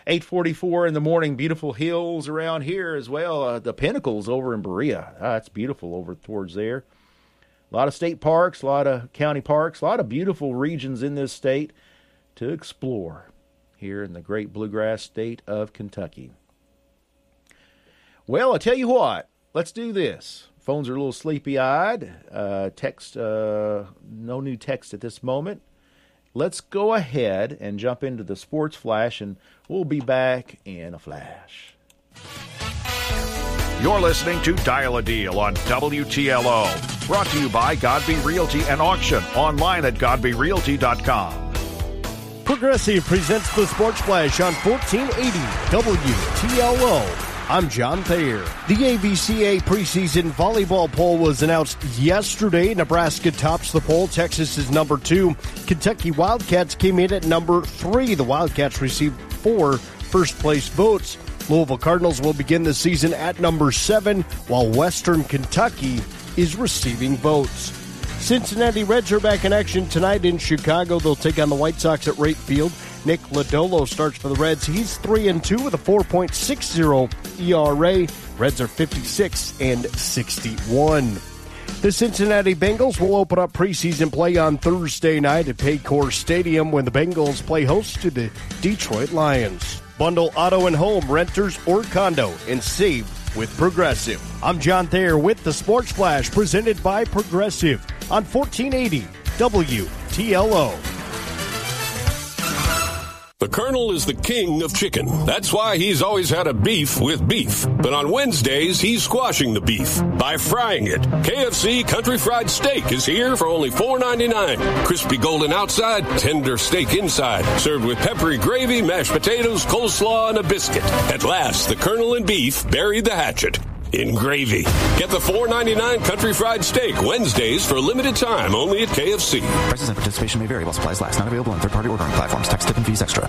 8:44 in the morning. Beautiful hills around here as well. The Pinnacles over in Berea. It's beautiful over towards there. A lot of state parks, a lot of county parks, a lot of beautiful regions in this state to explore here in the great bluegrass state of Kentucky. Well, I tell you what, let's do this. Phones are a little sleepy-eyed. Text, no new text at this moment. Let's go ahead and jump into the Sports Flash, and we'll be back in a flash. You're listening to Dial a Deal on WTLO. Brought to you by Godby Realty and Auction. Online at godbyrealty.com. Progressive presents the Sports Flash on 1480 WTLO. I'm John Thayer. The AVCA preseason volleyball poll was announced yesterday. Nebraska tops the poll. Texas is number 2. Kentucky Wildcats came in at number 3. The Wildcats received 4 first-place votes. Louisville Cardinals will begin the season at number 7, while Western Kentucky is receiving votes. Cincinnati Reds are back in action tonight in Chicago. They'll take on the White Sox at Wright Field. Nick Lodolo starts for the Reds. He's 3-2 with a 4.60 ERA. Reds are 56-61. The Cincinnati Bengals will open up preseason play on Thursday night at Paycor Stadium when the Bengals play host to the Detroit Lions. Bundle auto and home, renters, or condo, and save with Progressive. I'm John Thayer with the Sports Flash presented by Progressive on 1480 WTLO. The Colonel is the king of chicken. That's why he's always had a beef with beef. But on Wednesdays, he's squashing the beef by frying it. KFC Country Fried Steak is here for only $4.99. Crispy golden outside, tender steak inside. Served with peppery gravy, mashed potatoes, coleslaw, and a biscuit. At last, the Colonel and beef buried the hatchet in gravy. Get the $4.99 Country Fried Steak Wednesdays for a limited time only at KFC. Prices and participation may vary while supplies last. Not available on third-party ordering platforms. Tax, tip, and fees extra.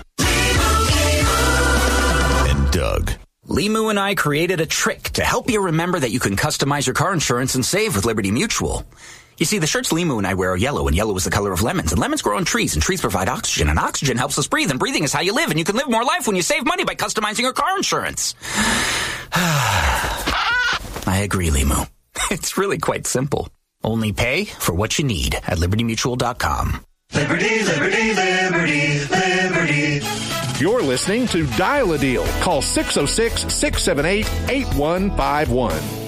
And Doug. Limu and I created a trick to help you remember that you can customize your car insurance and save with Liberty Mutual. You see, the shirts Limu and I wear are yellow, and yellow is the color of lemons. And lemons grow on trees, and trees provide oxygen. And oxygen helps us breathe, and breathing is how you live. And you can live more life when you save money by customizing your car insurance. I agree, Limu. It's really quite simple. Only pay for what you need at LibertyMutual.com. Liberty, liberty, liberty, liberty. You're listening to Dial a Deal. Call 606-678-8151.